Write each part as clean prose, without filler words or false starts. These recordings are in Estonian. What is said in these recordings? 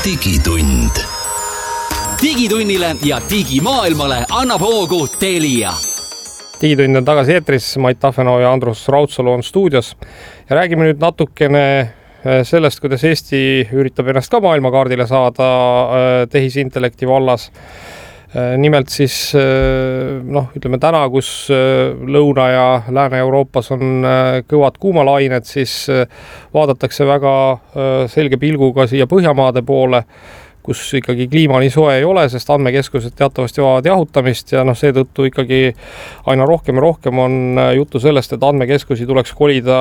digitund. Digitunnile ja digimaailmale annab hoogu Telia. Digitund on tagasi eetris, Mait Tafenau ja Andrus Raudsalu on stuudios ja räägime nüüd natukene sellest, kuidas Eesti üritab ennast ka maailmakaardile saada tehisintellekti vallas. Nimelt siis, ütleme täna, kus Lõuna- ja Lääne-Euroopas on kõvad kuumalained, siis vaadatakse väga selge pilguga siia Põhjamaade poole, kus ikkagi kliima nii soe ei ole, sest andmekeskused teatavasti vajavad jahutamist ja seetõttu ikkagi aina rohkem ja rohkem on juttu sellest, et andmekeskusi tuleks kolida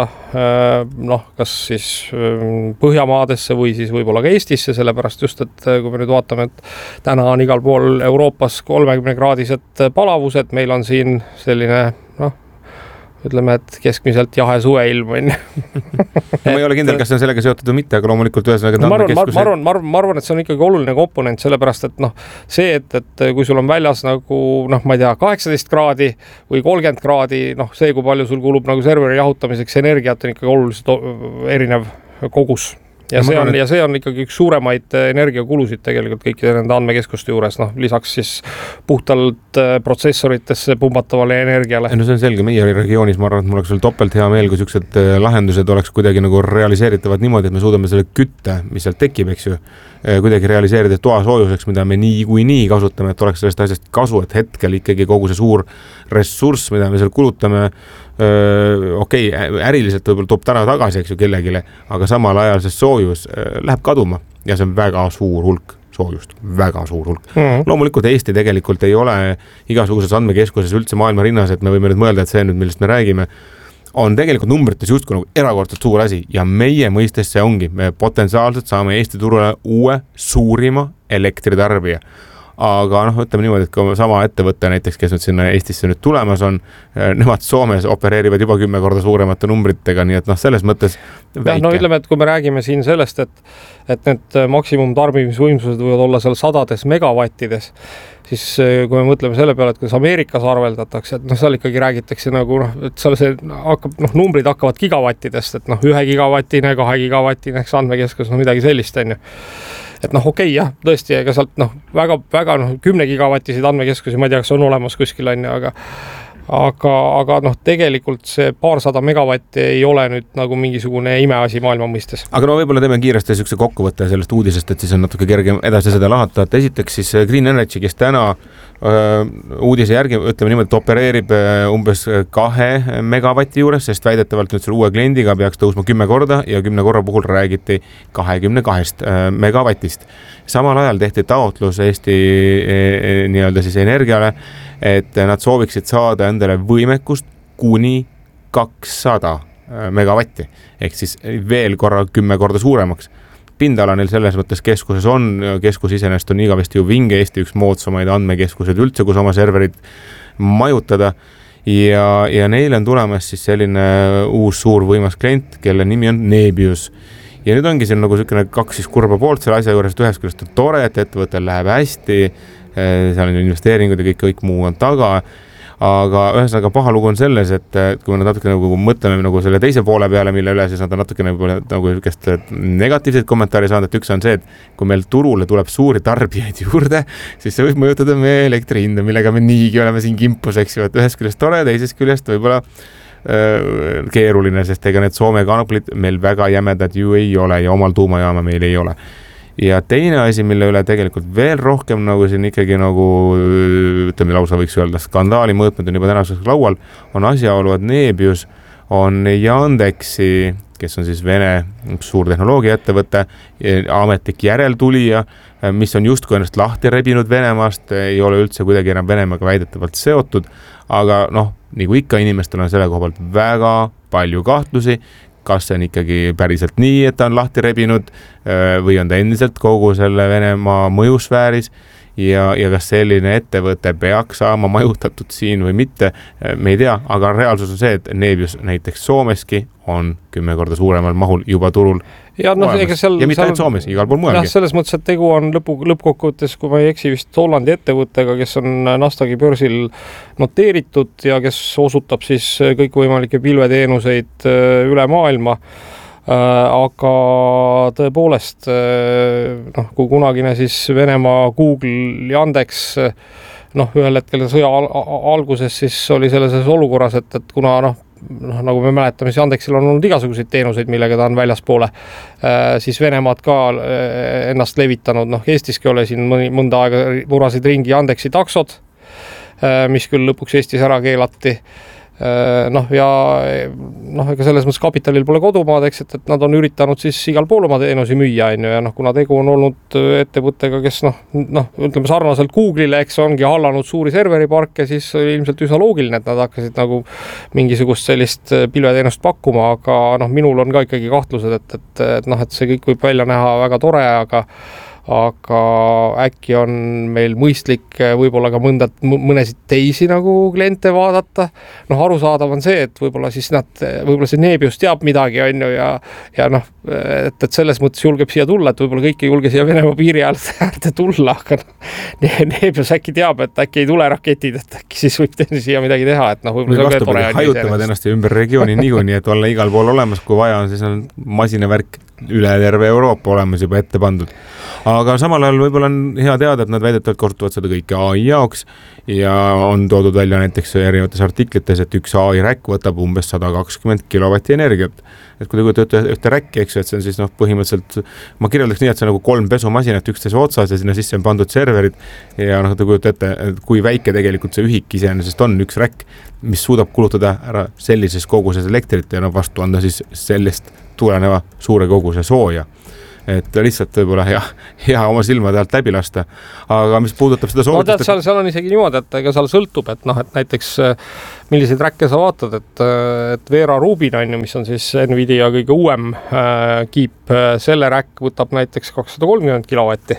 kas siis Põhjamaadesse või siis võib-olla ka Eestisse, sellepärast just, et kui me nüüd vaatame, et täna on igal pool Euroopas 30-kraadised palavused, meil on siin selline ütleme, et keskmiselt jahe suveilm on. Ma ei ole kindel, kas see on sellega seotud või mitte, aga loomulikult ühesõnaga ma arvan, et see on ikkagi oluline komponent, sellepärast, et see, et kui sul on väljas nagu, ma ei tea, 18 kraadi või 30 kraadi, see, kui palju sul kulub nagu serveri jahutamiseks energiat, on ikkagi oluliselt erinev kogus. Ja see on ikkagi üks suuremaid energiakulusid tegelikult kõikide nende andmekeskuste juures, lisaks siis puhtalt protsessoritesse pumbatavale energiale. See on selge, meie regioonis ma arvan, et mul oleks veel topelt hea meel, kui sellised lahendused oleks kuidagi nagu realiseeritavad niimoodi, et me suudame selle kütte, mis seal tekib, eks ju, kuidagi realiseerida toa soojuseks, mida me nii kasutame, et oleks sellest asjast kasu, et hetkel ikkagi kogu see suur ressurss, mida me seal kulutame, äriliselt võib-olla toob täna tagasi, eks ju, kellegile, aga samal ajal see soojus läheb kaduma ja see on väga suur hulk soojust, väga suur hulk. Loomulikult Eesti tegelikult ei ole igasuguses andmekeskuses üldse maailma rinnas, et me võime nüüd mõelda, et see nüüd, millest me räägime, on tegelikult numbrites justkui nagu erakordselt suur asi ja meie mõistes see ongi, me potentsiaalselt saame Eesti turule uue suurima elektritarbija. Aga ütleme niimoodi, et kui sama ettevõtte näiteks, kes nüüd sinna Eestisse nüüd tulemas on, nemad Soomes opereerivad juba 10 korda suuremate numbritega, nii et selles mõttes väike. Ütleme, et kui me räägime siin sellest, et need maksimum tarbimisvõimsused võivad olla seal sadades megawattides, siis kui me mõtleme selle peale, et kuidas Ameerikas arveldatakse, et seal ikkagi räägitakse nagu, et seal see hakkab, numbrid hakkavad gigawattidest, et 1 gigawattine, 2 gigawattine, eks andmekeskus, midagi sellist on ju. Et jah, tõesti, ega sealt väga 10 gigawattiseid andmekeskusi, ma ei tea, kas on olemas kuskil on ju, aga tegelikult see paarsada megavatti ei ole nüüd nagu mingisugune imeasi maailma mõistes. Aga võib-olla teeme kiiresti sellise kokkuvõtte sellest uudisest, et siis on natuke kergem edasi seda lahata. Et esiteks siis Green Energy, kes täna uudise järgi, ütleme niimoodi, et opereerib umbes 2 megavatti juures, sest väidetavalt nüüd selle uue kliendiga peaks tõusma 10 korda ja 10 korra puhul räägiti 22 megavatist. Samal ajal tehti taotlus Eesti nii-öelda siis energiale, et nad sooviksid saada endale võimekust kuni 200 megavatti, ehk siis veel korra 10 korda suuremaks. Pindala neil selles mõttes keskuses on, keskus iseenesest on igavesti ju vinge Eesti üks moodsamaid andmekeskused üldse, kus oma serverit majutada ja neil on tulemas siis selline uus suur võimas klient, kelle nimi on Nebius. Ja nüüd ongi siin nagu selline 2 siis kurba poolt selle asja juures, et ühest küljest on tore, et ettevõttel läheb hästi, seal on investeeringud ja kõik muu on taga, aga ühesõnaga paha lugu on selles, et kui me natuke nagu mõtleme nagu selle teise poole peale, mille üle siis nad on natuke nagu negatiivseid kommentaare saanud, et üks on see, et kui meil turule tuleb suuri tarbijaid juurde, siis see võib mõjutada meie elektri hinda, millega me niigi oleme siin kimpus, eks ju, et ühest küljest tore, teisest küljest võib-olla keeruline, sest ega need Soome kanaklid meil väga jämedad ju ei ole ja omal tuumajaama meil ei ole. Ja teine asi, mille üle tegelikult veel rohkem nagu siin ikkagi nagu, ütleme lausa võiks öelda, skandaali mõõtmed on juba tänaseks laual, on asjaolu, et Nebius on Yandexi, kes on siis Vene suur tehnoloogiaettevõte, ametlik järeltulija, mis on justkui ennast lahti rebinud Venemaast, ei ole üldse kuidagi enam Venemaaga väidetavalt seotud, aga nagu ikka inimestel on selle koha pealt väga palju kahtlusi, kas see on ikkagi päriselt nii, et ta on lahti rebinud või on ta endiselt kogu selle Venemaa mõjusfääris ja kas selline ettevõte peaks saama majutatud siin või mitte, me ei tea, aga reaalsus on see, et Nebius näiteks Soomeski on 10 korda suuremal mahul juba turul ja, ja mitte ainult Soomes, igal pool mujalgi. Selles mõttes, et tegu on lõppkokkuvõttes, kui ma ei eksi vist Hollandi ettevõttega, kes on Nasdaqi börsil noteeritud ja kes osutab siis kõikvõimalikke pilveteenuseid üle maailma. Aga tõepoolest, kui kunagine siis Venemaa Google, Yandex, ühel hetkel sõja alguses siis oli selles olukorras, et kuna nagu me mäletame, siis Yandexil on olnud igasuguseid teenuseid, millega ta on väljaspoole, siis Venemaad ka ennast levitanud. Eestiski oli siin mõnda aega vurasid ringi Yandexi taksod, mis küll lõpuks Eestis ära keelati. Ja ega selles mõttes kapitalil pole kodumaad, eks, et nad on üritanud siis igal pool oma teenusi müüa, ja kuna tegu on olnud ettevõttega, kes ütleme sarnaselt Google'ile, eks ongi hallanud suuri serveriparke, siis ilmselt üsna loogiline, et nad hakkasid nagu mingisugust sellist pilveteenust pakkuma, aga minul on ka ikkagi kahtlused, et see kõik võib välja näha väga tore, aga äkki on meil mõistlik võib-olla ka mõnesid teisi nagu kliente vaadata. Arusaadav on see, et võib-olla see Nebius teab midagi, ja et selles mõttes julgeb siia tulla, et võib-olla kõik ei julge siia Venemaa piiri äärde tulla, aga Nebius äkki teab, et äkki ei tule raketid, et äkki siis võib siia midagi teha, et võib-olla see tore on. Hajutavad ennast ümber regiooni niikuinii, et olla igal pool olemas, kui vaja on, siis on masinavärk üle terve Euroopa olemas juba ette pandud. Aga samal ajal võib-olla on hea teada, et nad väidetavalt kasutavad seda kõike AI jaoks ja on toodud välja näiteks erinevates artiklites, et üks AI räkk võtab umbes 120 kilovatti energiat. Et kui te kujutate ühte räkki, eks, et see on siis põhimõtteliselt, ma kirjeldaks nii, et see on nagu 3 pesumasinat üksteise otsas ja sinna sisse on pandud serverid ja te kujutate ette, kui väike tegelikult see ühik iseenesest on üks räkk, mis suudab kulutada ära sellises koguses elektrit ja vastu anda siis sellest tuleneva suure koguse sooja. Et lihtsalt võib-olla hea oma silmade alt läbi lasta. Aga mis puudutab seda soovitust... seal on isegi niimoodi, et ega seal sõltub, et näiteks milliseid räkke sa vaatad, et Vera Rubin, mis on siis Nvidia kõige uuem kiip, selle räkk võtab näiteks 230 kilovatti.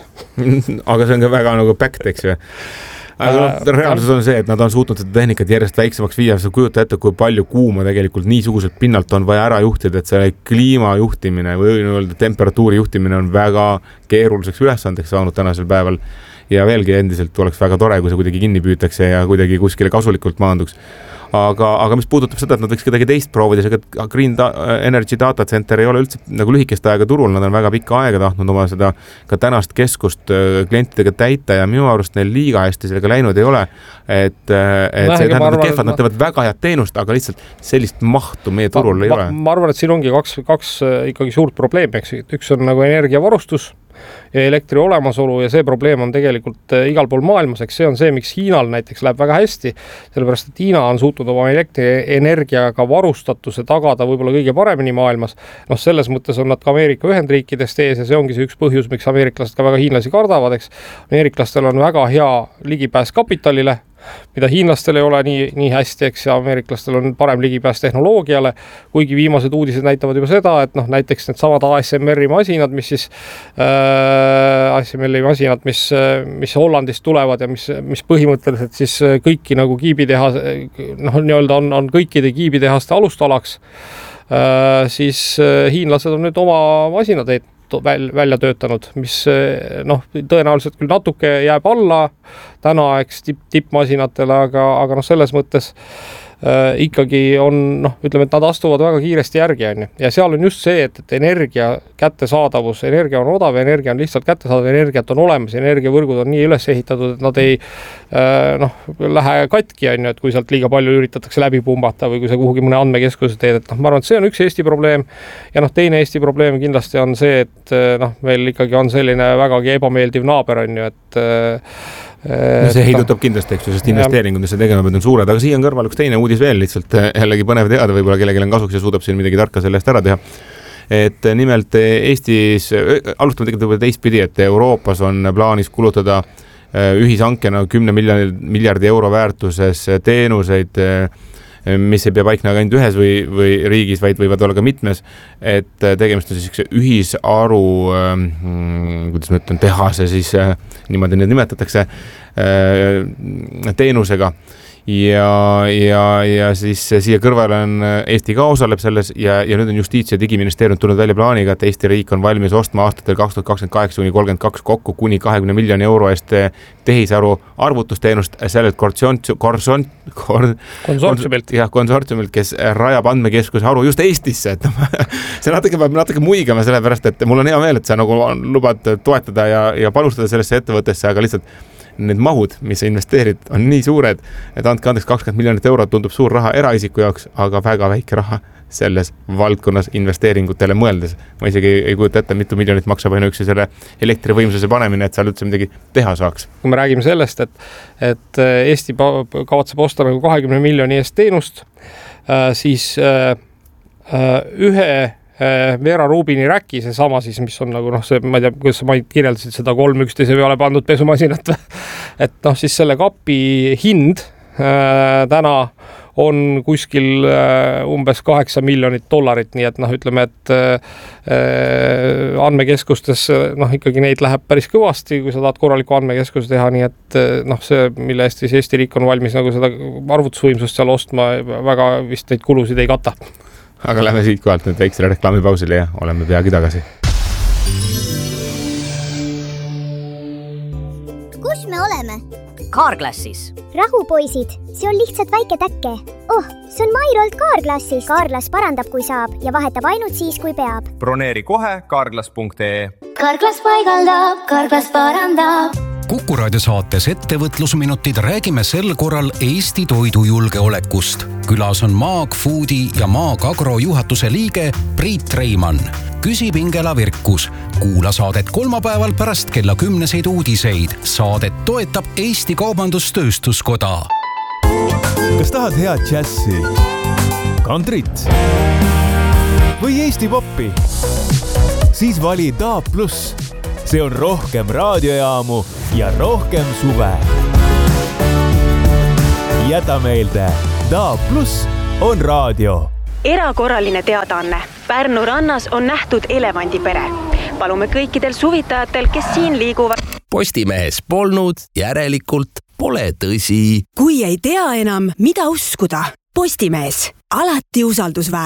Aga see on ka väga nagu backed, eks ju. Aga reaalsus on see, et nad on suutnud seda tehnikat järjest väiksemaks viia, sa kujuta ette, kui palju kuuma tegelikult niisuguselt pinnalt on vaja ära juhtida, et see kliimajuhtimine või temperatuuri juhtimine on väga keeruliseks ülesandeks saanud tänasel päeval ja veelgi endiselt oleks väga tore, kui see kuidagi kinni püütakse ja kuidagi kuskile kasulikult maanduks. Aga mis puudutab seda, et nad võiks kedagi teist proovida, see Green Energy Data Center ei ole üldse nagu lühikest aega turul, nad on väga pikka aega tahtnud oma seda ka tänast keskust klientidega täita ja minu arust neil liiga hästi sellega läinud ei ole, et see tähendab kehvad, nad teevad väga head teenust, aga lihtsalt sellist mahtu meie turul ei ole. Ma arvan, et siin ongi kaks ikkagi suurt probleemi, eks, üks on nagu energiavarustus ja elektri olemasolu ja see probleem on tegelikult igal pool maailmas, eks see on see, miks Hiinal näiteks läheb väga hästi, sellepärast, et Hiina on suutnud oma elektrienergiaga varustatuse tagada võib-olla kõige paremini maailmas. Selles mõttes on nad ka Ameerika Ühendriikidest ees ja see ongi see üks põhjus, miks ameeriklased ka väga hiinlasi kardavad, eks. Ameeriklastel on väga hea ligipääs kapitalile, mida hiinlastel ei ole nii hästi, eks, ja ameeriklastel on parem ligipääs tehnoloogiale, kuigi viimased uudised näitavad juba seda, et näiteks need samad ASMR-i masinad, mis Hollandist tulevad ja mis põhimõtteliselt siis kõiki nagu kiibitehas, on kõikide kiibitehaste alustalaks, siis hiinlased on nüüd oma masinad välja töötanud, mis tõenäoliselt küll natuke jääb alla täna, eks, tippmasinatele, aga selles mõttes ikkagi on, ütleme, et nad astuvad väga kiiresti järgi, ja seal on just see, et energia kättesaadavus, energia on odav, energia on lihtsalt kättesaadav, energiat on olemas, energiavõrgud on nii üles ehitatud, et nad ei lähe katki, et kui sealt liiga palju üritatakse läbi pumbata või kui sa kuhugi mõne andmekeskuse teed, et ma arvan, et see on üks Eesti probleem ja teine Eesti probleem kindlasti on see, et meil ikkagi on selline vägagi ebameeldiv naaber, et see heidutab kindlasti, eks ju, sest investeeringud, mis see tegema pead, on suured, aga siia on kõrval üks teine uudis veel, lihtsalt jällegi põnev teada, võib-olla kellelgi on kasuks ja suudab siin midagi tarka selle eest ära teha. Et nimelt Eestis, alustame tegelikult teistpidi, et Euroopas on plaanis kulutada ühishankena 10 miljardi euro väärtuses teenuseid, mis ei pea paiknema ainult ühes või riigis, vaid võivad olla ka mitmes, et tegemist on siis ühisaru, kuidas ma ütlen, tehase siis, niimoodi need nimetatakse, teenusega. ja siis siia kõrvale on Eesti ka osaleb selles ja nüüd on Justiits- ja Digiministeerium tulnud välja plaaniga, et Eesti riik on valmis ostma aastatel 2028–2032 kokku kuni 20 miljoni euro eest tehisaru arvutusteenust sellelt konsortsiumilt, kes rajab andmekeskuse haru just Eestisse, et see peab natuke muigama, sellepärast et mul on hea meel, et sa nagu lubad toetada ja panustada sellesse ettevõttesse, aga lihtsalt need mahud, mis sa investeerid, on nii suured, et andke andeks 20 miljonit eurot tundub suur raha eraisiku jaoks, aga väga väike raha selles valdkonnas investeeringutele mõeldes. Ma isegi ei kujuta ette, mitu miljonit maksab ainuüksi selle elektrivõimsuse panemine, et seal üldse midagi teha saaks. Kui me räägime sellest, et Eesti kavatseb osta nagu 20 miljoni eest teenust, siis ühe Vera Rubini räki, see sama siis, mis on nagu see, ma ei tea, kuidas sa kirjeldasid seda 3 üksteise peale pandud pesumasinat, et siis selle kapi hind täna on kuskil umbes $8 miljonit, nii et ütleme, et andmekeskustes ikkagi neid läheb päris kõvasti, kui sa tahad korraliku andmekeskuse teha, nii et see, mille eest siis Eesti riik on valmis nagu seda arvutusvõimsust seal ostma, väga vist neid kulusid ei kata. Aga lähme siit kohalt nüüd väiksele reklaamipausile ja oleme peagi tagasi. Kus me oleme? Carglassis. Rahu, poisid, see on lihtsalt väike täkke. See on Mairolt Carglassis. Carglass parandab, kui saab ja vahetab ainult siis, kui peab. Broneeri kohe carglass.ee. Carglass paigaldab, Carglass parandab. Kuku raadio saates Ettevõtlusminutid räägime sel korral Eesti toidujulgeolekust. Külas on Maag Foodi ja Maag Agro juhatuse liige Priit Reimann. Küsib Ingela Virkus. Kuula saadet kolmapäeval pärast kella 10 uudiseid. Saadet toetab Eesti Kaubandustööstuskoda. Kas tahad head džässi, kantrit või Eesti poppi? Siis vali DAB+. See on rohkem raadiojaamu ja rohkem suve. Jäta meelde, DAB+ on raadio. Erakorraline teadaanne. Pärnu rannas on nähtud elevandipere. Palume kõikidel suvitajatel, kes siin liiguvad. Postimehes polnud, järelikult pole tõsi. Kui ei tea enam, mida uskuda, Postimees, alati usaldusväärne.